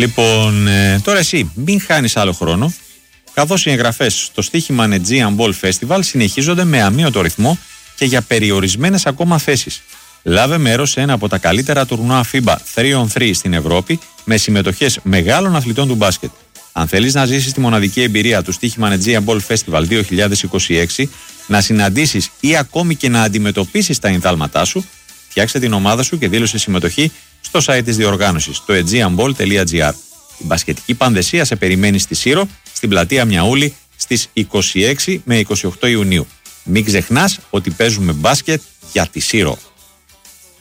Λοιπόν, τώρα εσύ μην χάνεις άλλο χρόνο, καθώς οι εγγραφές στο στοίχημα Aegean Ball Festival συνεχίζονται με αμύωτο ρυθμό και για περιορισμένες ακόμα θέσεις. Λάβε μέρος σε ένα από τα καλύτερα τουρνουά FIBA 3on3 στην Ευρώπη με συμμετοχές μεγάλων αθλητών του μπάσκετ. Αν θέλεις να ζήσεις τη μοναδική εμπειρία του στοίχημα Aegean Ball Festival 2026, να συναντήσεις ή ακόμη και να αντιμετωπίσεις τα ενθάλματά σου, φτιάξτε την ομάδα σου και δήλωσε συμμετοχή στο site της διοργάνωσης, το aegeanball.gr. Η μπασκετική πανδεσία σε περιμένει στη Σύρο, στην πλατεία Μιαούλη, στις 26 με 28 Ιουνίου. Μην ξεχνάς ότι παίζουμε μπάσκετ για τη Σύρο.